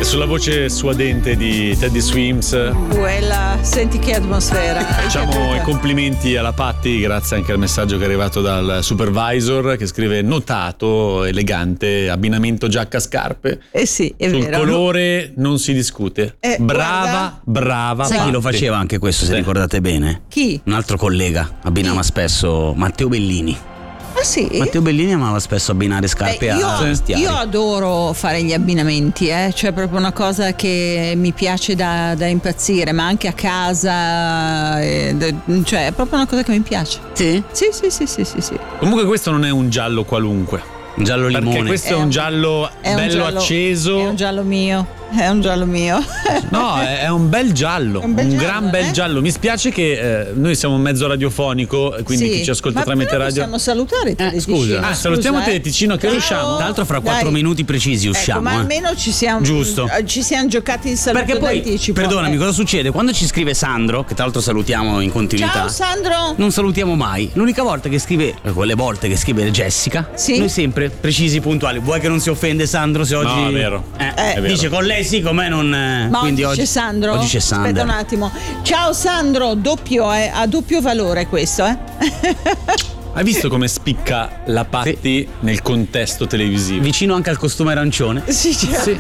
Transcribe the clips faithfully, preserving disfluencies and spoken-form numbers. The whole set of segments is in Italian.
sulla voce suadente di Teddy Swims. Quella, senti che atmosfera. Facciamo i complimenti alla Patti, grazie anche al messaggio che è arrivato dal supervisor che scrive: notato, elegante, abbinamento giacca scarpe. Eh sì, è Sul vero. colore non si discute. Eh, brava, guarda. brava. Sai chi lo Patti. faceva anche questo, se Sì. ricordate bene? Chi? Un altro collega abbinava spesso, Matteo Bellini. Ah sì? Matteo Bellini amava spesso abbinare scarpe Beh, io, a vestiari. io adoro fare gli abbinamenti, eh? Cioè proprio una cosa che mi piace da, da impazzire, ma anche a casa, eh, d- cioè è proprio una cosa che mi piace. Sì? Sì, sì, sì, sì, sì, sì. Comunque questo non è un giallo qualunque. Un giallo limone. Perché questo è, È un un- giallo È un bello giallo- acceso. È un giallo mio, è un giallo mio. No, è, è un bel giallo, È un bel un giallo, gran bel eh? giallo. Mi spiace che eh, noi siamo un mezzo radiofonico, quindi Sì, chi ci ascolta ma tramite però radio. possiamo salutare Teleticino. scusa. Ah, salutiamo eh. Teleticino, che Ciao. riusciamo? Tra l'altro fra quattro Dai. minuti precisi usciamo. Ecco, ma eh. almeno ci siamo Giusto. ci siamo giocati il saluto Perché poi, d'anticipo. perdonami, Eh. cosa succede? Quando ci scrive Sandro, che tra l'altro salutiamo in continuità, Ciao Sandro. non salutiamo mai. L'unica volta che scrive, eh, quelle volte che scrive Jessica, Sì. noi sempre precisi, puntuali. Vuoi che non si offende Sandro se oggi... No, è vero. Eh, Eh. È vero. dice con lei sì, con me non... eh, Ma quindi oggi c'è Sandro? Oggi c'è Sandro. Aspetta un attimo. Ciao Sandro, doppio, eh, ha doppio valore questo, eh? Hai visto come spicca la Patti nel contesto televisivo? Vicino anche al costume arancione. Sì, certo.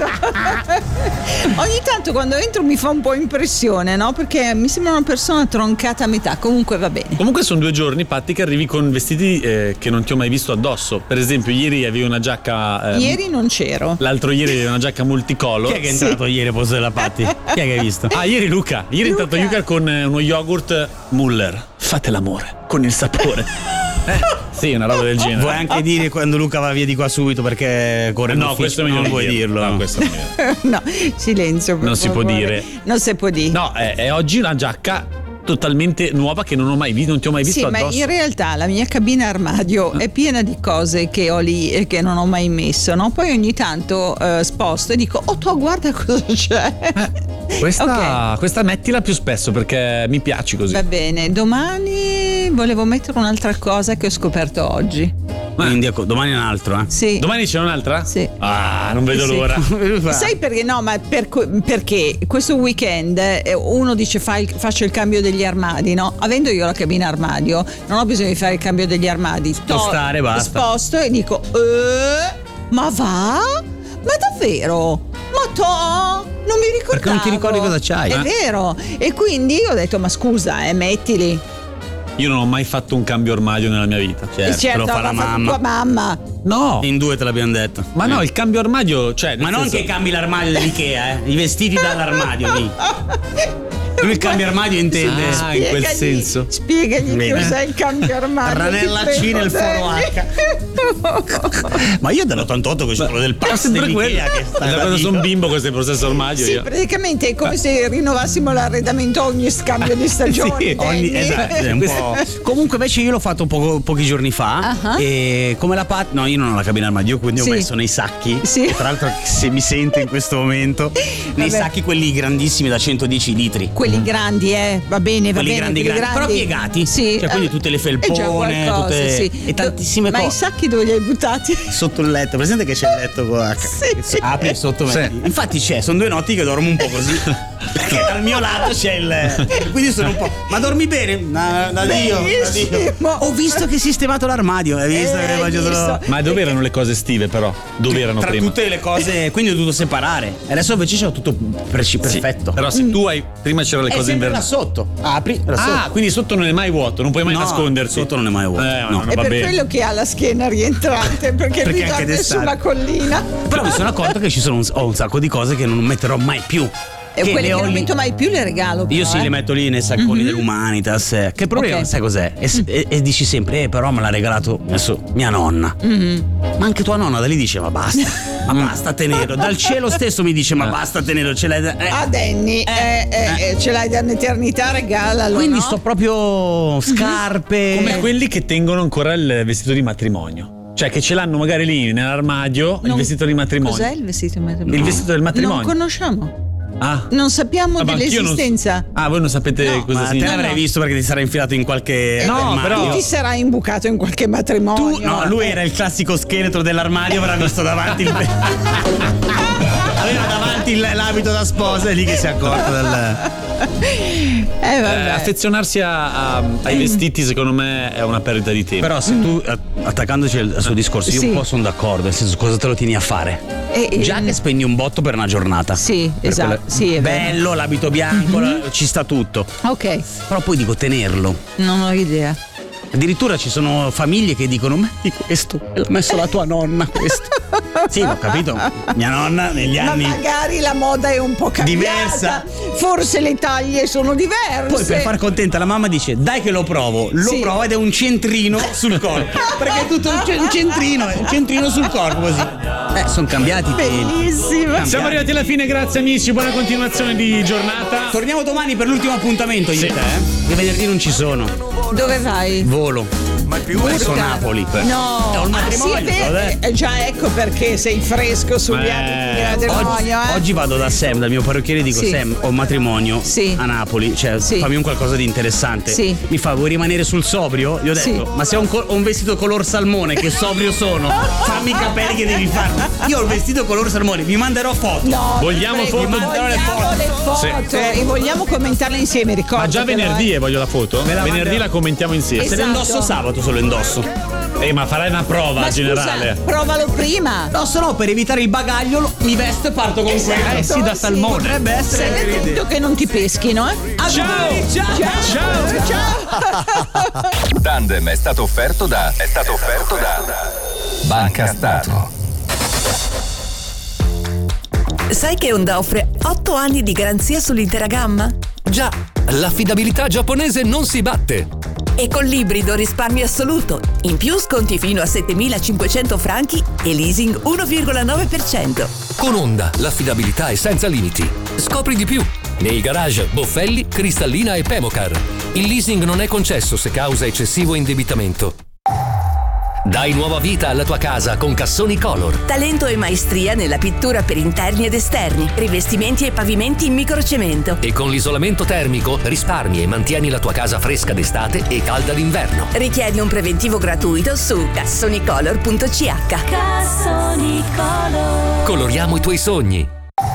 Ogni tanto quando entro mi fa un po' impressione, no? Perché mi sembra una persona troncata a metà. Comunque va bene. Comunque sono due giorni, Patti, che arrivi con vestiti eh, che non ti ho mai visto addosso. Per esempio, ieri avevi una giacca. eh, Ieri non c'ero. L'altro ieri avevi una giacca multicolor. Chi è che è entrato ieri a posto della Patti? Chi è che hai visto? Ah, ieri Luca. Ieri è entrato Luca. Luca con eh, uno yogurt Muller. Fate l'amore con il sapore. Eh, sì, una roba del genere. Vuoi anche dire quando Luca va via di qua subito perché corre in No, ufficio? questo è meglio non non vuoi dirlo. No, questo è meglio. No, silenzio. per Non si può favore. dire. Non si può dire. No, è, è oggi una giacca totalmente nuova che non ho mai visto, non ti ho mai visto Sì, ma addosso. in realtà la mia cabina armadio è piena di cose che ho lì e che non ho mai messo, no? Poi ogni tanto eh, sposto e dico, oh, tu guarda cosa c'è. Questa, questa mettila più spesso perché mi piaci così. Va bene, domani volevo mettere un'altra cosa che ho scoperto oggi. Quindi ecco, domani è un altro, eh. Sì. Domani c'è un'altra? Sì. Ah, non vedo Sì. l'ora. Sai perché no? Ma per- perché questo weekend eh, uno dice fa il- faccio il cambio degli armadi, no? Avendo io la cabina armadio, non ho bisogno di fare il cambio degli armadi. To- Spostare, basta. Sposto e dico, eh, ma va? Ma davvero? Ma to? Non mi ricordavo. Perché non ti ricordi cosa c'hai, È eh? vero. E quindi ho detto, ma scusa, eh, mettili. Io non ho mai fatto un cambio armadio nella mia vita. Certo, Certo, lo fa la l'ha fatto mamma. tua mamma. No. In due te l'abbiamo detto. Ma no, il cambio armadio, cioè. nel Ma non senso- che cambi l'armadio dell'Ikea, eh. I vestiti dall'armadio lì. Lui il cambio armadio intende. Ah, in quel Spiegagli- senso. Spiegagli Bene. che cos'è il cambio armadio. Ranella ti C prego, nel foro H. Ma io dall'ottantotto che sono del Ma pass sempre quello. dell'Ikea che sta Da quando lì. sono bimbo con questo stesso armadio Sì, io. praticamente è come se rinnovassimo l'arredamento ogni scambio di stagione. Sì, Ogni- Danny. esatto, è un po'. Comunque invece io l'ho fatto poco- pochi giorni fa Ah. e come la Pat, no, io non ho la cabina armadio, quindi Sì. ho messo nei sacchi. Sì. Tra l'altro se mi sente in questo momento, nei Vabbè. sacchi quelli grandissimi da centodieci litri. Quelli grandi, eh, va bene, va Quelli bene. grandi, quelli grandi, però piegati. Sì. Cioè, quindi eh, tutte le è già felpone, qualcosa, tutte- sì. e tantissime Ma cose. i sacchi dove li hai buttati? Sotto il letto, presente che c'è il letto con la Sì. apri sotto me. Sì. Infatti c'è, sono due notti che dormo un po' così. Perché dal mio lato c'è il. Quindi sono un po'. Ma dormi bene? Da, da Dio, da Dio. Benissimo. Ho visto che hai sistemato l'armadio, hai visto Eh, che hai faccio solo. visto. Ma dove erano le cose estive, però? Dove erano Tra prima? tutte le cose, quindi ho dovuto separare. E adesso invece c'ho tutto preci- Sì, perfetto. però se tu hai. Prima c'erano le È cose sempre invernali. là sotto. Apri, là Ah, sotto. quindi sotto non è mai vuoto, non puoi mai No, nasconderti. sotto non è mai vuoto. Eh, ma No. no, È va per bene. quello che ha la schiena rientrante, perché, Perché lui anche dorme d'estate. sulla collina. Però mi sono accorto che ci sono un, ho un sacco di cose che non metterò mai più. E Che quelle le che ho non lì- metto mai più le regalo. Io però, sì, eh. le metto lì nei sacconi dell'Humanitas. eh. Che il problema, Ok. sai cos'è? E, e- e dici sempre, eh, però me l'ha regalato adesso mia nonna. Mhm. Ma anche tua nonna da lì dice, ma basta, ma basta tenerlo. Dal cielo stesso mi dice, ma basta tenerlo, ce l'hai da. eh. Ah, Danny, eh, eh, eh, ce l'hai da un'eternità, regalalo. Quindi no? sto proprio scarpe. Come quelli che tengono ancora il vestito di matrimonio. Cioè che ce l'hanno magari lì nell'armadio, il Non- vestito di matrimonio. Cos'è il vestito di matrimonio? Il vestito del matrimonio. Non conosciamo. Ah. Non sappiamo Ah, ma anch'io non- dell'esistenza. Ah, voi non sapete No, cosa Ma te significa? l'avrei no. visto perché ti sarai infilato in qualche. No, armadio. però- Tu ti sarai imbucato in qualche matrimonio. Tu, no, lui era il classico scheletro dell'armadio, avrà visto davanti il. Aveva davanti metti l'abito da sposa, è lì che si è accorta del... Eh, Eh, vabbè. affezionarsi a- a- ai vestiti secondo me è una perdita di tempo. Però se tu, a- attaccandoci al suo discorso, io Sì. un po' sono d'accordo, nel senso, cosa te lo tieni a fare? E- e- Già che spendi un botto per una giornata. Sì, Per esatto, quella- sì, è vero. bello, l'abito bianco, la- ci sta tutto. Ok, Però poi dico tenerlo. non ho idea. Addirittura ci sono famiglie che dicono: metti questo, e l'ha messo la tua nonna questo. Sì, ho capito. Mia nonna negli anni. Ma magari la moda è un po' cambiata. Diversa. Forse le taglie sono diverse. Poi per far contenta la mamma dice: dai che lo provo. Lo Sì. prova ed è un centrino sul corpo. Perché è tutto un, ce- un centrino, è un centrino sul corpo così. Eh, sono cambiati i tempi. Bellissima. Siamo arrivati alla fine, grazie amici, buona continuazione di giornata. Torniamo domani per l'ultimo appuntamento io Sì. e te, eh? Che venerdì non ci sono. Dove vai? Volo. Verso Napoli. No, È un ah, sì, matrimonio, è vero. vabbè. Eh, già ecco perché sei fresco sugli Eh, abiti di Oggi, matrimonio, eh? oggi vado da Sam, dal mio parrucchiere, e dico: Sì. Sam, ho un matrimonio Sì. a Napoli, cioè Sì. fammi un qualcosa di interessante. Sì. Mi fa: vuoi rimanere sul sobrio? Gli ho detto: Sì. ma se ho un, co- ho un vestito color salmone, che sobrio sono, fammi i capelli che devi fare. Io ho il vestito color salmone, vi manderò foto. No, Vogliamo prego, foto? vogliamo le foto Sì. e vogliamo commentarle insieme, ricordo. Ma già venerdì eh, voglio la foto. Me la venerdì manderò. la commentiamo insieme. Se lo Esatto. indosso sabato, se lo indosso. Eh, ma farai una prova Ma generale. scusa, provalo prima. No, se no, per evitare il bagaglio, lo- mi vesto e parto con Esatto, quello. Eh sì, da sì. salmone. Potrebbe essere Sei anche un'idea. attento che non ti peschino, eh? A Ciao! domani, ciao! Ciao! Ciao! Tandem è stato offerto da è stato offerto da Banca Stato. Sai che Honda offre otto anni di garanzia sull'intera gamma? Già, l'affidabilità giapponese non si batte. E con l'ibrido risparmio assoluto. In più sconti fino a settemilacinquecento franchi e leasing uno virgola nove per cento. Con Honda l'affidabilità è senza limiti. Scopri di più nei garage Boffelli, Cristallina e Pemocar. Il leasing non è concesso se causa eccessivo indebitamento. Dai nuova vita alla tua casa con Cassoni Color. Talento e maestria nella pittura per interni ed esterni, rivestimenti e pavimenti in microcemento. E con l'isolamento termico risparmi e mantieni la tua casa fresca d'estate e calda d'inverno. Richiedi un preventivo gratuito su cassonicolor punto c h. Coloriamo i tuoi sogni.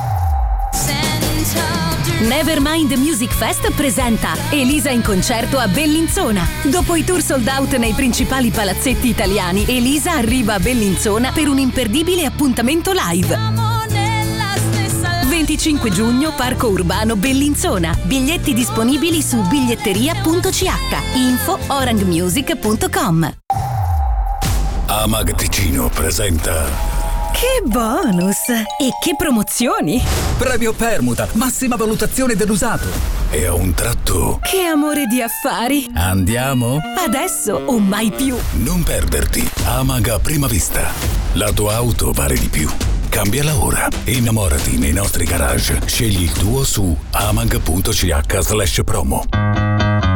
Nevermind Music Fest presenta Elisa in concerto a Bellinzona. Dopo i tour sold out nei principali palazzetti italiani, Elisa arriva a Bellinzona per un imperdibile appuntamento live. venticinque giugno, Parco Urbano Bellinzona. Biglietti disponibili su biglietteria punto c h. Info orangmusic punto com. Amag Ticino presenta Che bonus! E che promozioni! Premio Permuta, massima valutazione dell'usato. e a un tratto Che amore di affari! Andiamo? Adesso o mai più! non perderti Amag a prima vista. La tua auto vale di più. Cambiala ora. Innamorati nei nostri garage. Scegli il tuo su amag punto c h slash promo.